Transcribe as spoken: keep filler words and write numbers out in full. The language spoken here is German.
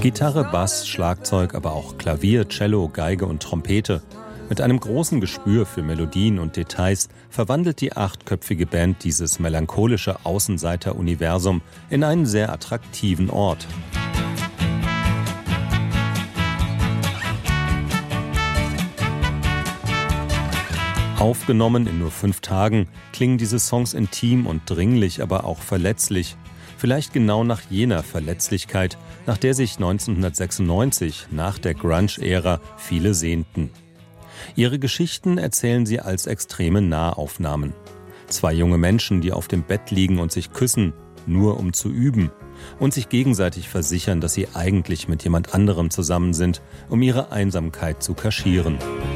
Gitarre, Bass, Schlagzeug, aber auch Klavier, Cello, Geige und Trompete. Mit einem großen Gespür für Melodien und Details verwandelt die achtköpfige Band dieses melancholische Außenseiter-Universum in einen sehr attraktiven Ort. Aufgenommen in nur fünf Tagen klingen diese Songs intim und dringlich, aber auch verletzlich. Vielleicht genau nach jener Verletzlichkeit, nach der sich neunzehnhundertsechsundneunzig, nach der Grunge-Ära, viele sehnten. Ihre Geschichten erzählen sie als extreme Nahaufnahmen. Zwei junge Menschen, die auf dem Bett liegen und sich küssen, nur um zu üben. Und sich gegenseitig versichern, dass sie eigentlich mit jemand anderem zusammen sind, um ihre Einsamkeit zu kaschieren.